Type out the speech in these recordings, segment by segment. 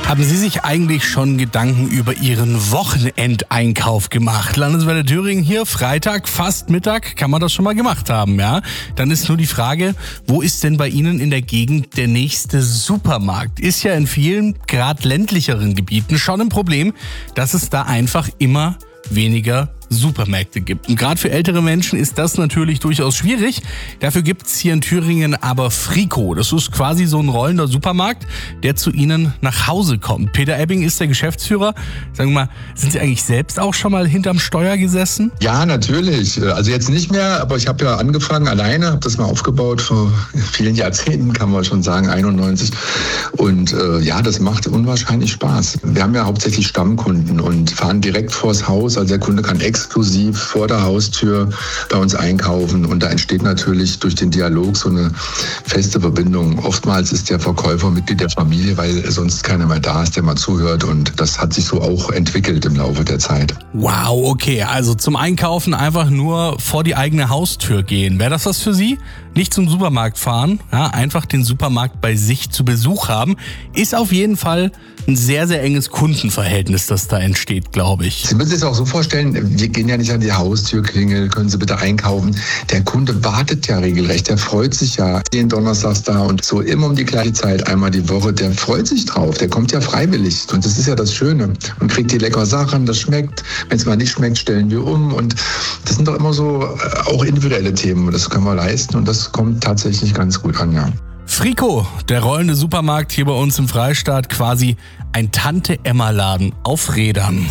Haben Sie sich eigentlich schon Gedanken über Ihren Wochenendeinkauf gemacht? Landeswelle Thüringen hier, Freitag, fast Mittag, kann man das schon mal gemacht haben, ja? Dann ist nur die Frage, wo ist denn bei Ihnen in der Gegend der nächste Supermarkt? Ist ja in vielen, gerade ländlicheren Gebieten schon ein Problem, dass es da einfach immer weniger Supermärkte gibt. Und gerade für ältere Menschen ist das natürlich durchaus schwierig. Dafür gibt's hier in Thüringen aber Frico. Das ist quasi so ein rollender Supermarkt, der zu Ihnen nach Hause kommt. Peter Ebbing ist der Geschäftsführer. Sagen wir mal, sind Sie eigentlich selbst auch schon mal hinterm Steuer gesessen? Ja, natürlich. Also jetzt nicht mehr, aber ich habe ja angefangen alleine, habe das mal aufgebaut vor vielen Jahrzehnten, kann man schon sagen, 91. Und ja, das macht unwahrscheinlich Spaß. Wir haben ja hauptsächlich Stammkunden und fahren direkt vors Haus. Also der Kunde kann exklusiv vor der Haustür bei uns einkaufen. Und da entsteht natürlich durch den Dialog so eine feste Verbindung. Oftmals ist der Verkäufer Mitglied der Familie, weil sonst keiner mehr da ist, der mal zuhört. Und das hat sich so auch entwickelt im Laufe der Zeit. Wow, okay. Also zum Einkaufen einfach nur vor die eigene Haustür gehen. Wäre das was für Sie? Nicht zum Supermarkt fahren, ja, einfach den Supermarkt bei sich zu Besuch haben, ist auf jeden Fall ein sehr, sehr enges Kundenverhältnis, das da entsteht, glaube ich. Sie müssen sich das auch so vorstellen, wir gehen ja nicht an die Haustürklingel, können Sie bitte einkaufen. Der Kunde wartet ja regelrecht, der freut sich ja. Den Donnerstags da und so immer um die gleiche Zeit, einmal die Woche, der freut sich drauf, der kommt ja freiwillig. Und das ist ja das Schöne. Man kriegt die leckeren Sachen, das schmeckt. Wenn es mal nicht schmeckt, stellen wir um. Und das sind doch immer so auch individuelle Themen. Das können wir leisten und das kommt tatsächlich ganz gut an, ja. Frico, der rollende Supermarkt hier bei uns im Freistaat, quasi ein Tante-Emma-Laden auf Rädern.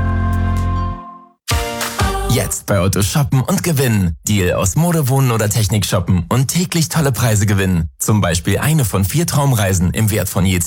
Jetzt bei Otto shoppen und gewinnen. Deal aus Mode, Wohnen oder Technik shoppen und täglich tolle Preise gewinnen. Zum Beispiel eine von 4 Traumreisen im Wert von je